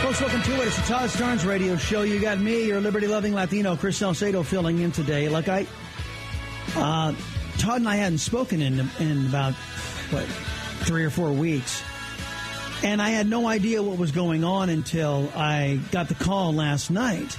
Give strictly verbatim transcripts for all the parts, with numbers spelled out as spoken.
Folks, welcome to it. It's the Todd Starnes Radio Show. You got me, your liberty-loving Latino, Chris Salcedo, filling in today. Like I, uh, Todd and I hadn't spoken in in about, what, three or four weeks. And I had no idea what was going on until I got the call last night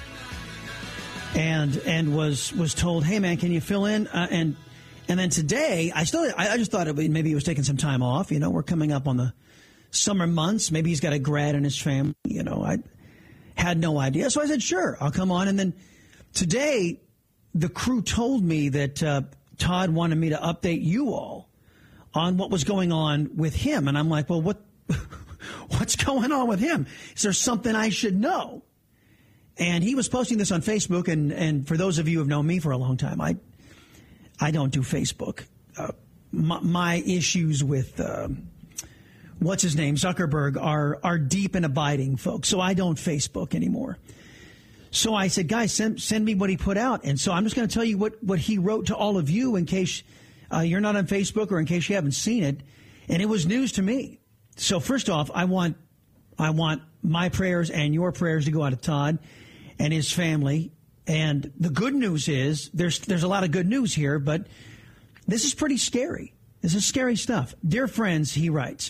and and was was told, hey, man, can you fill in? Uh, and and then today, I still I, I just thought it, maybe he was taking some time off. You know, we're coming up on the summer months. Maybe he's got a grad in his family. You know, I had no idea. So I said, sure, I'll come on. And then today, the crew told me that uh, Todd wanted me to update you all on what was going on with him. And I'm like, well, what what's going on with him? Is there something I should know? And he was posting this on Facebook. And, and for those of you who have known me for a long time, I I don't do Facebook. Uh, my, my issues with... Uh, what's his name, Zuckerberg, are are deep and abiding, folks. So I don't Facebook anymore. So I said, guys, send send me what he put out. And so I'm just going to tell you what, what he wrote to all of you in case uh, you're not on Facebook or in case you haven't seen it. And it was news to me. So first off, I want I want my prayers and your prayers to go out to Todd and his family. And the good news is there's there's a lot of good news here, but this is pretty scary. This is scary stuff. Dear friends, he writes,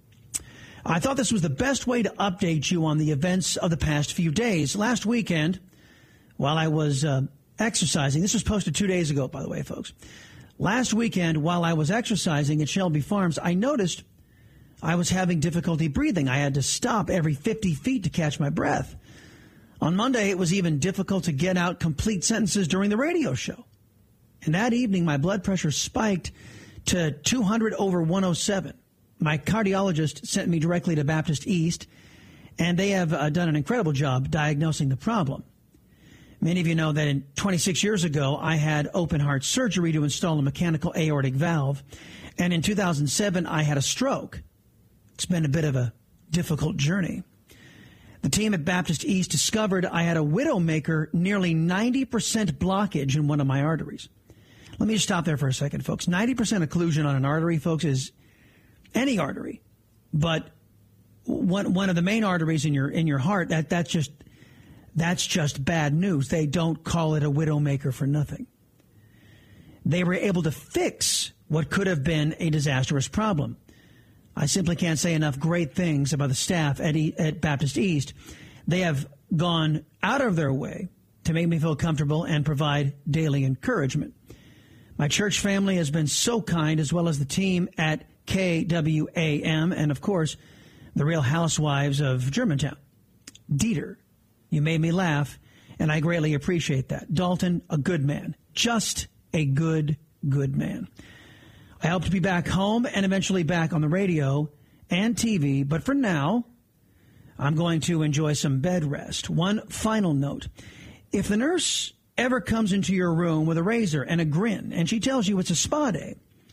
I thought this was the best way to update you on the events of the past few days. Last weekend, while I was uh, exercising, this was posted two days ago, by the way, folks. Last weekend, while I was exercising at Shelby Farms, I noticed I was having difficulty breathing. I had to stop every fifty feet to catch my breath. On Monday, it was even difficult to get out complete sentences during the radio show. And that evening, my blood pressure spiked to two hundred over one oh seven. My cardiologist sent me directly to Baptist East, and they have uh, done an incredible job diagnosing the problem. Many of you know that in twenty-six years ago, I had open heart surgery to install a mechanical aortic valve, and in two thousand seven, I had a stroke. It's been a bit of a difficult journey. The team at Baptist East discovered I had a widowmaker, nearly ninety percent blockage in one of my arteries. Let me just stop there for a second, folks. ninety percent occlusion on an artery, folks, is any artery, but one one of the main arteries in your in your heart, that that's just that's just bad news. They don't call it a widowmaker for nothing. They were able to fix what could have been a disastrous problem. I simply can't say enough great things about the staff at e, at Baptist East. They have gone out of their way to make me feel comfortable and provide daily encouragement. My church family has been so kind, as well as the team at K W A M, and of course, the Real Housewives of Germantown. Dieter, you made me laugh, and I greatly appreciate that. Dalton, a good man. Just a good, good man. I hope to be back home and eventually back on the radio and T V, but for now, I'm going to enjoy some bed rest. One final note. If the nurse ever comes into your room with a razor and a grin, and she tells you it's a spa day,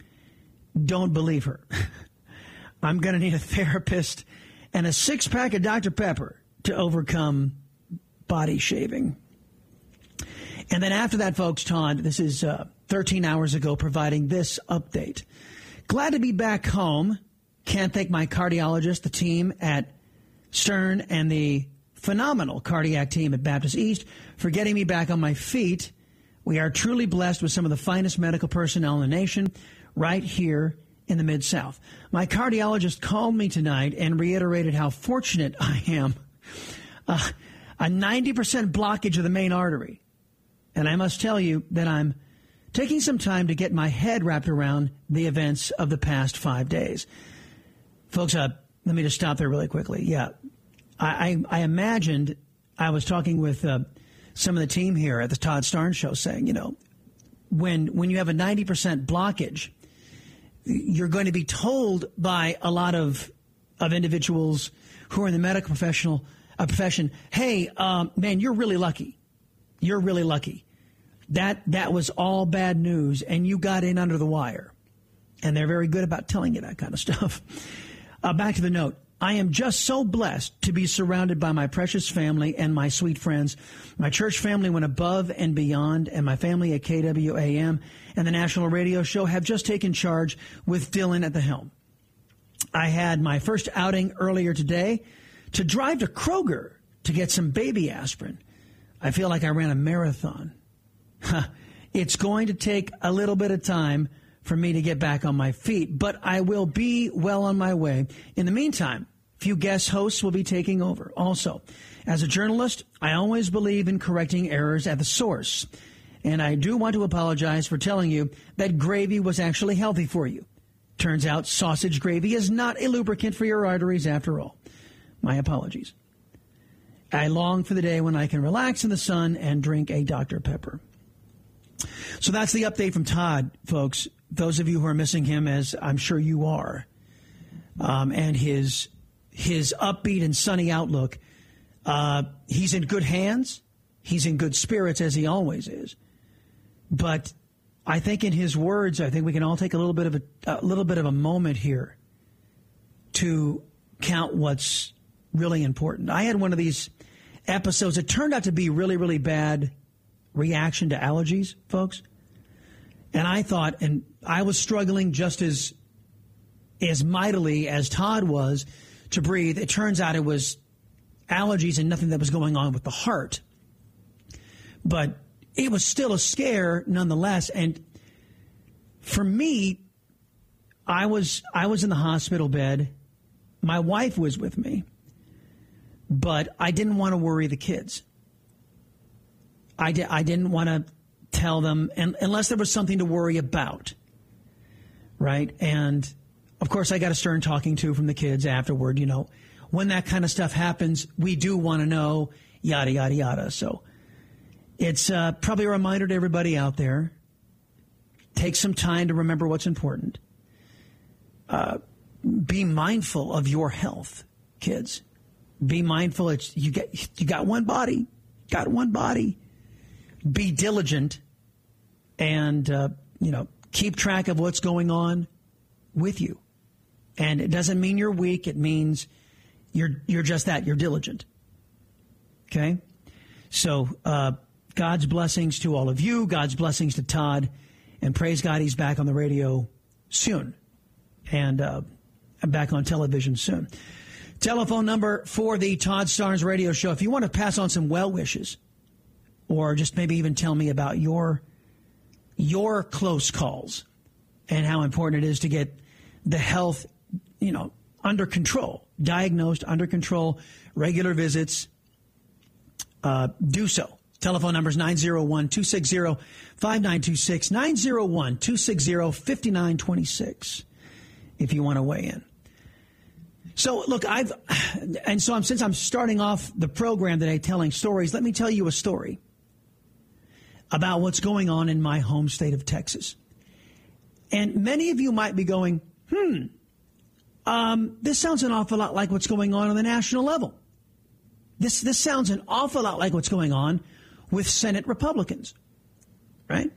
don't believe her. I'm going to need a therapist and a six-pack of Doctor Pepper to overcome body shaving. And then after that, folks, Todd, this is uh, thirteen hours ago, providing this update. Glad to be back home. Can't thank my cardiologist, the team at Stern, and the phenomenal cardiac team at Baptist East for getting me back on my feet. We are truly blessed with some of the finest medical personnel in the nation right here in the Mid-South. My cardiologist called me tonight and reiterated how fortunate I am. Uh, a ninety percent blockage of the main artery. And I must tell you that I'm taking some time to get my head wrapped around the events of the past five days. Folks, uh, let me just stop there really quickly. Yeah, I, I, I imagined I was talking with uh, some of the team here at the Todd Starnes Show saying, you know, when when you have a ninety percent blockage, you're going to be told by a lot of of individuals who are in the medical professional uh, profession, hey, um, man, you're really lucky. You're really lucky. That that was all bad news, and you got in under the wire. And they're very good about telling you that kind of stuff. Uh, back to the note. I am just so blessed to be surrounded by my precious family and my sweet friends. My church family went above and beyond, and my family at K W A M and the National Radio Show have just taken charge with Dylan at the helm. I had my first outing earlier today to drive to Kroger to get some baby aspirin. I feel like I ran a marathon. It's going to take a little bit of time for me to get back on my feet, but I will be well on my way. In the meantime, a few guest hosts will be taking over. Also, as a journalist, I always believe in correcting errors at the source. And I do want to apologize for telling you that gravy was actually healthy for you. Turns out sausage gravy is not a lubricant for your arteries after all. My apologies. I long for the day when I can relax in the sun and drink a Doctor Pepper. So that's the update from Todd, folks. Those of you who are missing him, as I'm sure you are, um, and his his upbeat and sunny outlook. Uh, he's in good hands. He's in good spirits, as he always is. But I think in his words, I think we can all take a little bit of a, a little bit of a moment here to count what's really important. I had one of these episodes. It turned out to be really, really bad reaction to allergies, folks. And I thought, and I was struggling just as as mightily as Todd was to breathe. It turns out it was allergies and nothing that was going on with the heart. But it was still a scare nonetheless. And for me, I was I was in the hospital bed. My wife was with me. But I didn't want to worry the kids. I, di- I didn't want to tell them, and, unless there was something to worry about, right? And, of course, I got a stern talking to from the kids afterward. You know, when that kind of stuff happens, we do want to know, yada, yada, yada. So it's uh, probably a reminder to everybody out there. Take some time to remember what's important. Uh, be mindful of your health, kids. Be mindful. It's, you get you got one body, got one body. Be diligent, and uh, you know, keep track of what's going on with you. And it doesn't mean you're weak. It means you're you're just that. You're diligent. Okay. So uh, God's blessings to all of you. God's blessings to Todd, and praise God, he's back on the radio soon, and uh, back on television soon. Telephone number for the Todd Starnes Radio Show. If you want to pass on some well wishes, or just maybe even tell me about your your close calls and how important it is to get the health, you know, under control, diagnosed, under control, regular visits, uh, do so. Telephone number is nine oh one, two six zero, five nine two six, nine oh one, two six zero, five nine two six if you want to weigh in. So, look, I've, and so I'm, since I'm starting off the program today telling stories, let me tell you a story about what's going on in my home state of Texas. And many of you might be going, hmm, um, this sounds an awful lot like what's going on on the national level. This, this sounds an awful lot like what's going on with Senate Republicans, right?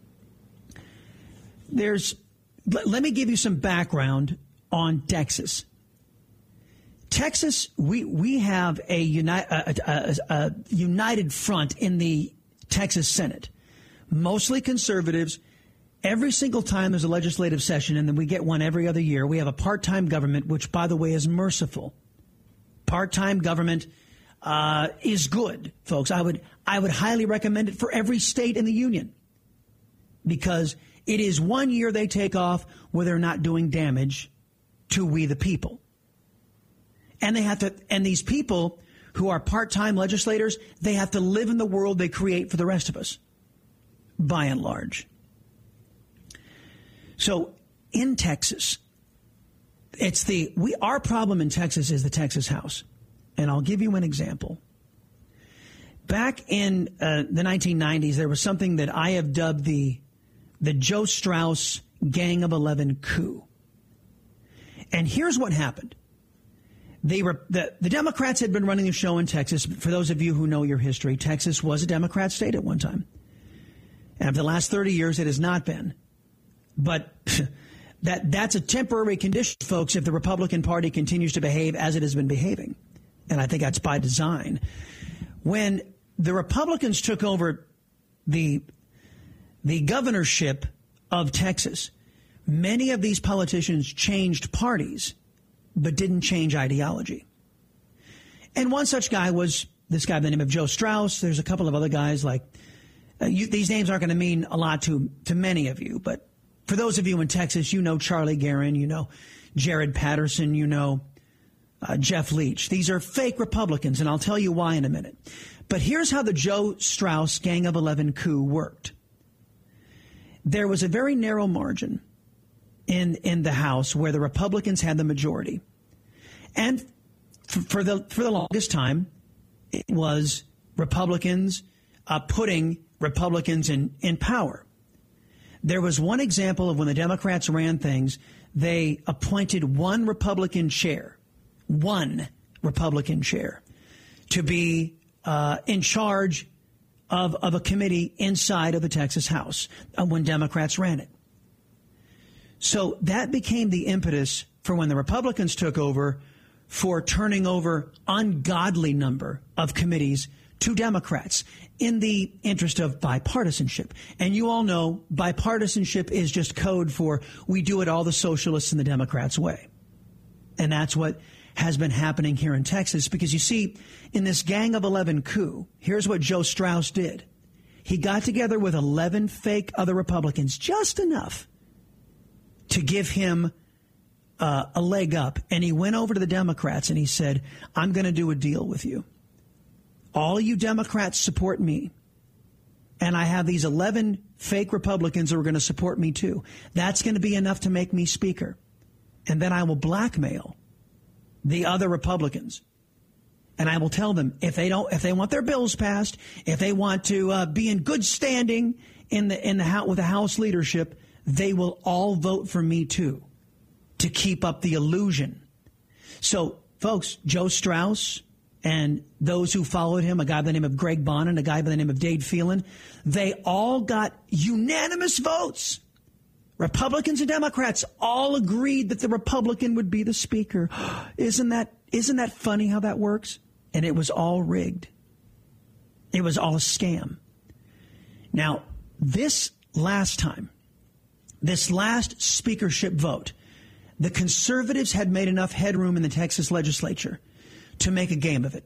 There's, let, let me give you some background on Texas. Texas, we, we have a, uni- a, a, a united front in the Texas Senate, mostly conservatives. Every single time there's a legislative session, and then we get one every other year, we have a part-time government, which, by the way, is merciful. Part-time government uh, is good, folks. I would I would highly recommend it for every state in the union, because it is one year they take off where they're not doing damage to we the people. And they have to, and these people who are part-time legislators, they have to live in the world they create for the rest of us, by and large. So in Texas, it's the, we, our problem in Texas is the Texas House. And I'll give you an example. Back in uh, the nineteen nineties, there was something that I have dubbed the, the Joe Strauss Gang of Eleven coup. And here's what happened. They were, the, the Democrats had been running the show in Texas. For those of you who know your history, Texas was a Democrat state at one time. And for the last thirty years, it has not been. But that that's a temporary condition, folks, if the Republican Party continues to behave as it has been behaving. And I think that's by design. When the Republicans took over the, the governorship of Texas, many of these politicians changed parties, but didn't change ideology. And one such guy was this guy by the name of Joe Strauss. There's a couple of other guys like, uh, you, these names aren't going to mean a lot to, to many of you, but for those of you in Texas, you know Charlie Guerin, you know Jared Patterson, you know uh, Jeff Leach. These are fake Republicans, and I'll tell you why in a minute. But here's how the Joe Strauss Gang of eleven coup worked. There was a very narrow margin in in the House where the Republicans had the majority. And for, for the for the longest time, it was Republicans uh, putting Republicans in, in power. There was one example of when the Democrats ran things, they appointed one Republican chair, one Republican chair, to be uh, in charge of, of a committee inside of the Texas House uh, when Democrats ran it. So that became the impetus for when the Republicans took over for turning over ungodly number of committees to Democrats in the interest of bipartisanship. And you all know bipartisanship is just code for we do it all the socialists and the Democrats' way. And that's what has been happening here in Texas, because you see, in this Gang of eleven coup, here's what Joe Strauss did. He got together with eleven fake other Republicans, just enough to give him uh, a leg up. And he went over to the Democrats and he said, I'm going to do a deal with you. All you Democrats support me. And I have these eleven fake Republicans who are going to support me, too. That's going to be enough to make me speaker. And then I will blackmail the other Republicans. And I will tell them if they don't, if they want their bills passed, if they want to uh, be in good standing in the in the house with the House leadership, they will all vote for me, too, to keep up the illusion. So, folks, Joe Strauss and those who followed him, a guy by the name of Greg Bonin, a guy by the name of Dade Phelan, they all got unanimous votes. Republicans and Democrats all agreed that the Republican would be the speaker. Isn't that isn't that funny how that works? And it was all rigged. It was all a scam. Now, this last time, this last speakership vote, the conservatives had made enough headroom in the Texas legislature to make a game of it.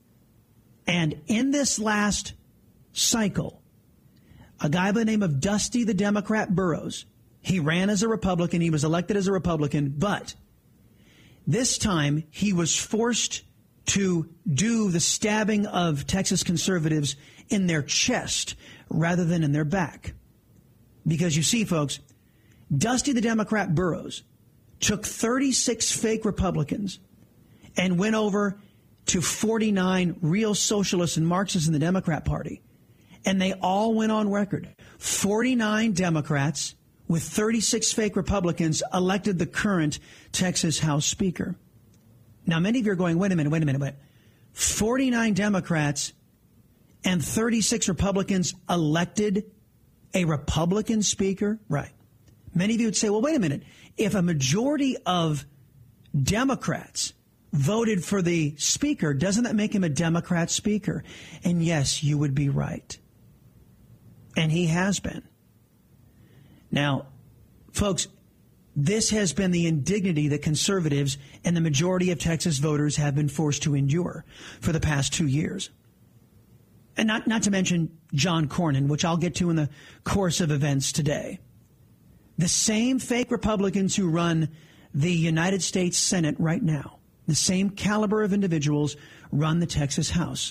And in this last cycle, a guy by the name of Dusty the Democrat Burrows, he ran as a Republican, he was elected as a Republican, but this time he was forced to do the stabbing of Texas conservatives in their chest rather than in their back. Because you see, folks, Dusty the Democrat Burrows took thirty-six fake Republicans and went over to forty-nine real socialists and Marxists in the Democrat Party. And they all went on record. forty-nine Democrats with thirty-six fake Republicans elected the current Texas House Speaker. Now, many of you are going, wait a minute, wait a minute, wait. forty-nine Democrats and thirty-six Republicans elected a Republican Speaker? Right. Many of you would say, well, wait a minute. If a majority of Democrats voted for the Speaker, doesn't that make him a Democrat Speaker? And yes, you would be right. And he has been. Now, folks, this has been the indignity that conservatives and the majority of Texas voters have been forced to endure for the past two years. And not, not to mention John Cornyn, which I'll get to in the course of events today. The same fake Republicans who run the United States Senate right now, the same caliber of individuals run the Texas House.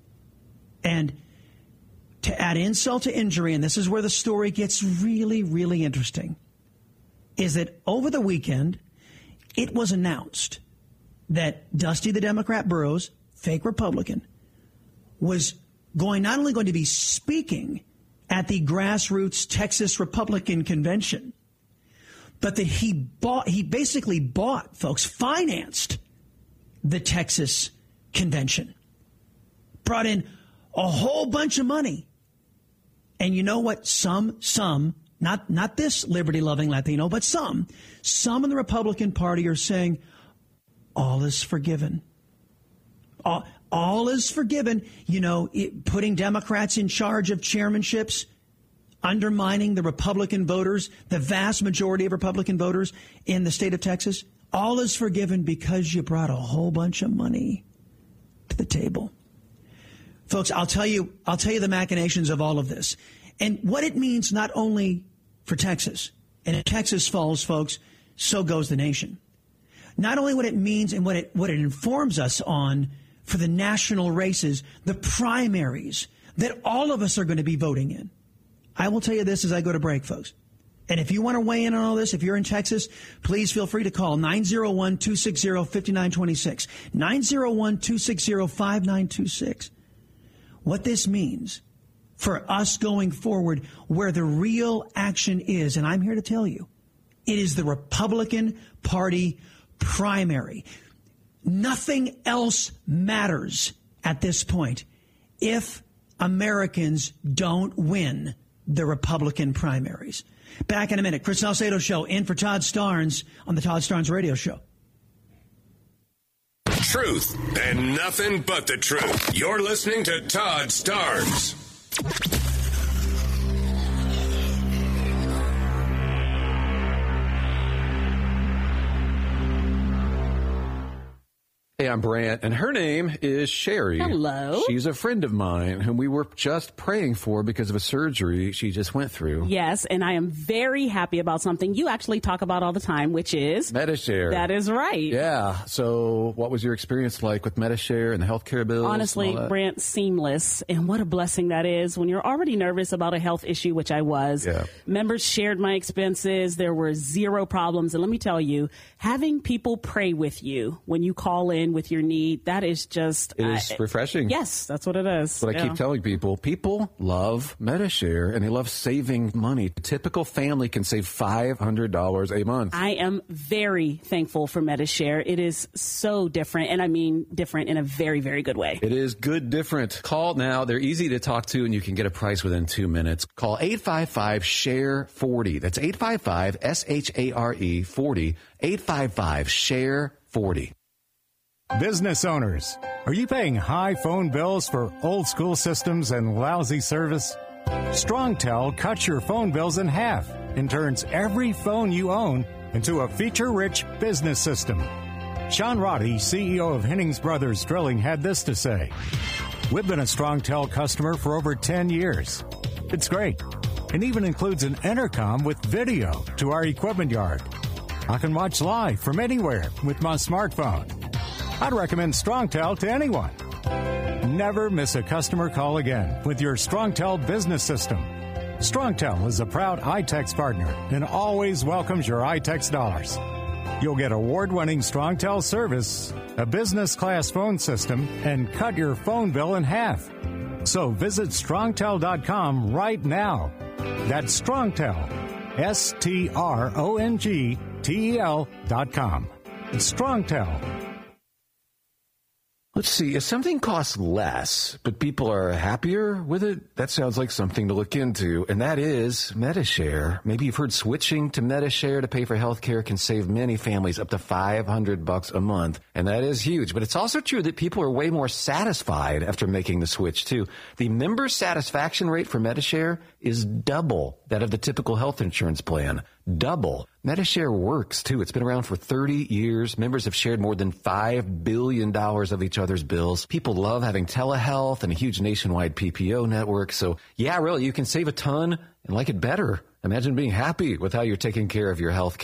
And to add insult to injury, and this is where the story gets really, really interesting, is that over the weekend, it was announced that Dusty the Democrat Burrows, fake Republican, was going not only going to be speaking at the grassroots Texas Republican Convention, but that he bought, he basically bought, folks, financed the Texas Convention, brought in a whole bunch of money. And you know what? Some, some, not, not this liberty-loving Latino, but some, some in the Republican Party are saying, all is forgiven. All, all is forgiven. You know, it, putting Democrats in charge of chairmanships, undermining the Republican voters, the vast majority of Republican voters in the state of Texas. All is forgiven because you brought a whole bunch of money. table. Folks, I'll tell you, I'll tell you the machinations of all of this and what it means not only for Texas. And if Texas falls, folks, so goes the nation. Not only what it means and what it what it informs us on for the national races, the primaries that all of us are going to be voting in. I will tell you this as I go to break, folks. And if you want to weigh in on all this, if you're in Texas, please feel free to call nine oh one, two six zero, five nine two six, nine oh one, two six zero, five nine two six. What this means for us going forward, where the real action is, and I'm here to tell you, it is the Republican Party primary. Nothing else matters at this point if Americans don't win the Republican primaries. Back in a minute. Chris Salcedo Show in for Todd Starnes on the Todd Starnes Radio Show. Truth and nothing but the truth. You're listening to Todd Starnes. Hey, I'm Brant, and her name is Sherry. Hello. She's a friend of mine whom we were just praying for because of a surgery she just went through. Yes, and I am very happy about something you actually talk about all the time, which is Medi-Share. That is right. Yeah. So what was your experience like with Medi-Share and the healthcare bills? Honestly, Brant, seamless. And what a blessing that is when you're already nervous about a health issue, which I was. Yeah. Members shared my expenses. There were zero problems. And let me tell you, having people pray with you when you call in with your need, that is just... It is uh, refreshing. Yes, that's what it is. That's what I yeah. keep telling people. People love Medi-Share, and they love saving money. A typical family can save five hundred dollars a month. I am very thankful for Medi-Share. It is so different, and I mean different in a very, very good way. It is good different. Call now. They're easy to talk to, and you can get a price within two minutes. Call eight five five, S H A R E, forty. That's eight five five, S H A R E, forty. eight five five, S H A R E, forty. Business owners, are you paying high phone bills for old school systems and lousy service? StrongTel cuts your phone bills in half and turns every phone you own into a feature-rich business system. Sean Roddy, C E O of Hennings Brothers Drilling, had this to say. We've been a StrongTel customer for over ten years. It's great. It even includes an intercom with video to our equipment yard. I can watch live from anywhere with my smartphone. I'd recommend StrongTel to anyone. Never miss a customer call again with your StrongTel business system. StrongTel is a proud iTex partner and always welcomes your iTex dollars. You'll get award-winning StrongTel service, a business-class phone system, and cut your phone bill in half. So visit strongtel dot com right now. That's StrongTel, S T R O N G T E L dot com. It's StrongTel. Let's see, if something costs less, but people are happier with it, that sounds like something to look into, and that is Medi-Share. Maybe you've heard switching to Medi-Share to pay for health care can save many families up to five hundred bucks a month, and that is huge. But it's also true that people are way more satisfied after making the switch, too. The member satisfaction rate for Medi-Share is double that of the typical health insurance plan. Double. Medi-Share works, too. It's been around for thirty years. Members have shared more than five billion dollars of each other's bills. People love having telehealth and a huge nationwide P P O network. So, yeah, really, you can save a ton and like it better. Imagine being happy with how you're taking care of your health care.